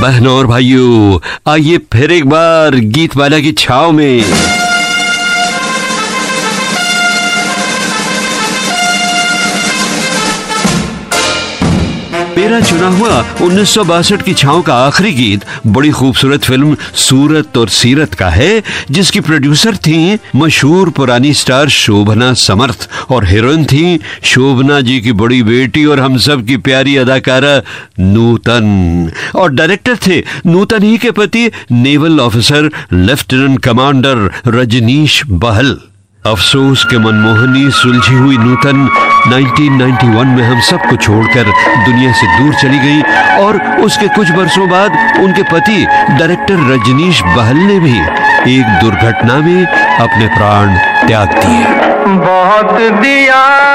बहनों और भाइयों, आइए फिर एक बार गीतमाला की छाव में। मेरा चुना हुआ 1962 की छाव का आखिरी गीत बड़ी खूबसूरत फिल्म सूरत और सीरत का है, जिसकी प्रोड्यूसर थी मशहूर पुरानी स्टार शोभना समर्थ और हीरोइन थी शोभना जी की बड़ी बेटी और हम सब की प्यारी अदाकारा नूतन, और डायरेक्टर थे नूतन ही के पति naval officer lieutenant commander Rajneesh बहल। अफसोस के मनमोहनी सुलझी हुई नूतन 1991 में हम सबको छोड़कर दुनिया से दूर चली गई, और उसके कुछ वर्षों बाद उनके पति डायरेक्टर रजनीश बहल ने भी एक दुर्घटना में अपने प्राण त्याग दिए। बहुत दिया